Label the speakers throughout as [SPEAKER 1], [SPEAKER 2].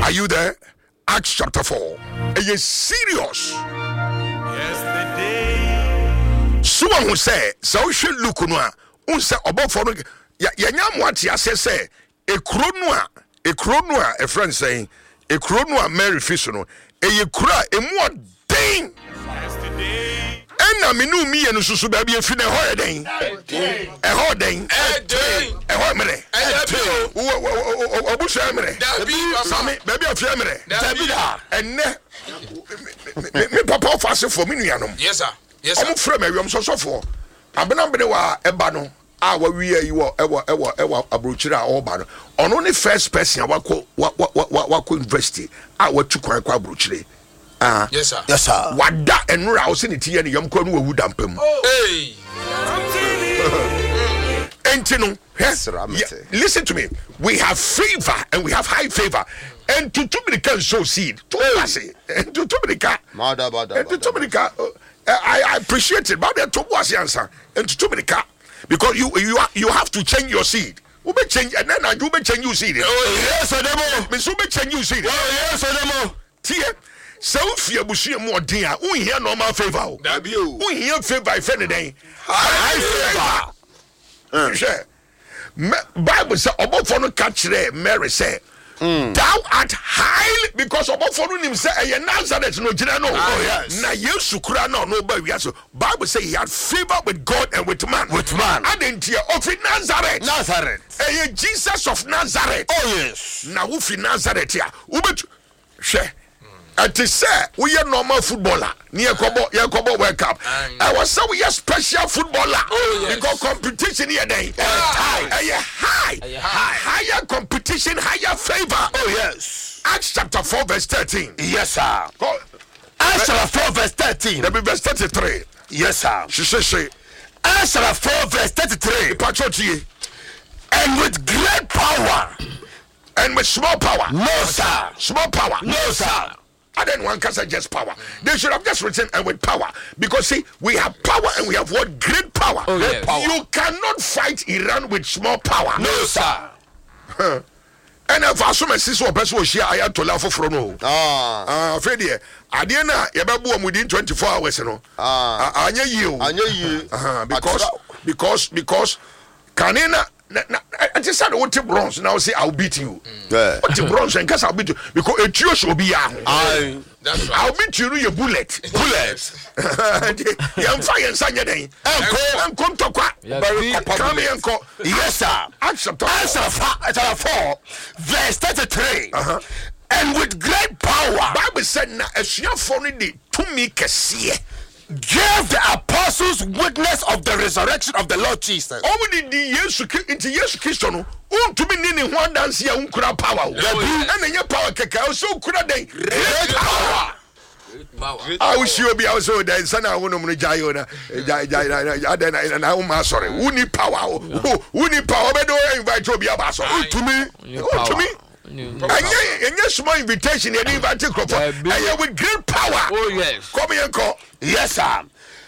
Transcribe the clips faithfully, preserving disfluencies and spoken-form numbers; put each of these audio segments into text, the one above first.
[SPEAKER 1] Are you there? Acts chapter four. Are you serious?
[SPEAKER 2] Yesterday.
[SPEAKER 1] Someone who say, so should look on one say about for Yanyam what ya say, a cronua, a cronua, a friend saying, a cronua Mary Fishono, a ye cry, a more ding. And I mean, me and Susu baby, if you know her day, a whole day, a whole minute, a bush family, baby of family, and me papa fast for me.
[SPEAKER 2] Yes, sir. Yes,
[SPEAKER 1] I'm from a room so for. I've been on a bano. Ah, what we are you are ever, ever, ever, a brochure or banner. On only first person, what, what, what, what, what, what, university, I were to quite quite brochure. Ah,
[SPEAKER 2] yes, sir.
[SPEAKER 1] Yes, sir. What that and rouse in it here, young Konu would dump him.
[SPEAKER 2] Hey,
[SPEAKER 1] and you know, yes, listen to me. We have favor and we have high favor. And to too many can sow seed. To pass it. And to too many can. And to too many can. I appreciate it, but there to was answer. And to too many can. Because you you you have to change your seed. You may change and then you may change your seed.
[SPEAKER 2] Oh, yes, I know.
[SPEAKER 1] But you may change your seed.
[SPEAKER 2] Oh, yes, I know.
[SPEAKER 1] Tia. So if you bush more dear, we hear normal favor.
[SPEAKER 2] That you.
[SPEAKER 1] We hear favor by friend day. High favor. Sure. Bible say about for no catch there. Mary say, thou art highly because about for him say a Nazareth no jina no.
[SPEAKER 2] Oh yes.
[SPEAKER 1] Na Yesu kura no no ba we so. Bible say he had favor with God and with man.
[SPEAKER 2] With man.
[SPEAKER 1] Aden tia of Nazareth.
[SPEAKER 2] Nazareth.
[SPEAKER 1] Eh Jesus of Nazareth.
[SPEAKER 2] Oh yes.
[SPEAKER 1] Na wo fi Nazareth ya. Wo bet hwe. And to say we are normal footballer near Kobo, Yakobo World Cup. I was so we are special footballer.
[SPEAKER 2] Oh, yes.
[SPEAKER 1] Because competition here day.
[SPEAKER 2] High.
[SPEAKER 1] High. High. Higher competition, higher favor.
[SPEAKER 2] Oh yes.
[SPEAKER 1] Acts chapter four, verse thirteen.
[SPEAKER 2] Yes, sir.
[SPEAKER 1] Go.
[SPEAKER 2] Acts chapter four, verse thirteen.
[SPEAKER 1] Let me verse thirty-three.
[SPEAKER 2] Yes, sir.
[SPEAKER 1] She say she.
[SPEAKER 2] Acts chapter four, verse thirty-three.
[SPEAKER 1] Patrioty.
[SPEAKER 2] And with great power.
[SPEAKER 1] And with small power.
[SPEAKER 2] No, sir.
[SPEAKER 1] Small power.
[SPEAKER 2] No, sir.
[SPEAKER 1] I didn't want to say just power. They should have just written and with power. Because see, we have power and we have what? Great power.
[SPEAKER 2] Oh, yes. Power.
[SPEAKER 1] You cannot fight Iran with small power.
[SPEAKER 2] No, sir.
[SPEAKER 1] Huh. And if I assume a sister or person will share, I had to laugh for no.
[SPEAKER 2] Ah.
[SPEAKER 1] Ah, Freddie, I didn't know within twenty-four hours, you know.
[SPEAKER 2] Ah.
[SPEAKER 1] I know you.
[SPEAKER 2] I know you.
[SPEAKER 1] Uh-huh. Because, because, because, Kanina. I just said, what bronze now say I'll beat you.
[SPEAKER 2] Yeah.
[SPEAKER 1] What bronze and cause I'll beat you because a trio should be young.
[SPEAKER 2] I. That's right.
[SPEAKER 1] I'll beat you with your bullet.
[SPEAKER 2] Bullet.
[SPEAKER 1] Young fire and Sanya day. And come to quack. Come here and call.
[SPEAKER 2] Yes, sir.
[SPEAKER 1] Acts chapter
[SPEAKER 2] four, verse thirty-three.
[SPEAKER 1] Uh-huh.
[SPEAKER 2] And with great power,
[SPEAKER 1] Bible said, "Na esua phone di to me kesiye."
[SPEAKER 2] Gave the apostles witness of the resurrection of the Lord Jesus.
[SPEAKER 1] Oh, we did yes, into yes, Christian. Oh, to be needing one dance here, unkura power. And then your power cacao, so could a day. Great power. I wish you would be also there. Son, I want to Jayona. And I am sorry. Who need power? Who need power? But don't invite you to be a basso. To me, to me. And yes, small invitation, and invite you with great power.
[SPEAKER 2] Oh, yes.
[SPEAKER 1] Come here and call.
[SPEAKER 2] Yes, sir.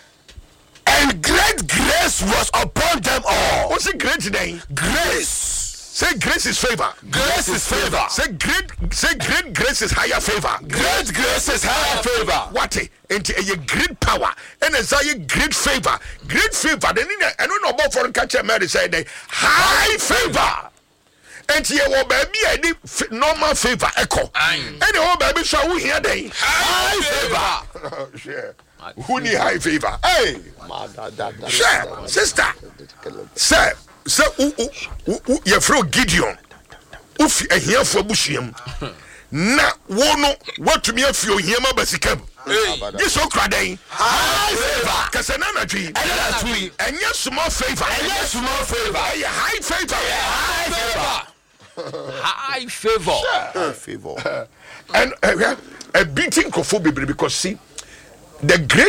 [SPEAKER 2] And great grace was upon them all.
[SPEAKER 1] What's the great name?
[SPEAKER 2] Grace.
[SPEAKER 1] Say grace is favor.
[SPEAKER 2] Grace is favor.
[SPEAKER 1] Say great. Say great grace is higher favor.
[SPEAKER 2] Great grace is higher favor.
[SPEAKER 1] What? Into a great power and a great favor. Great favor. Then I don't know about for catcher Mary said high favor. And here, oh, baby, I need normal favor echo. And oh, baby, shall we hear day?
[SPEAKER 2] High favor.
[SPEAKER 1] Sure. Who need high favor? Hey, sure, sister. Sir, sir, you're from Gideon. If you're here for Bushiam, na wono, what to me if you're here, Basikam. This so crading.
[SPEAKER 2] High favor.
[SPEAKER 1] Casanana tree. And yes, small favor.
[SPEAKER 2] And yes, small favor.
[SPEAKER 1] High favor.
[SPEAKER 2] High favor. High favor.
[SPEAKER 1] High favor. And uh, a beating could because see, the great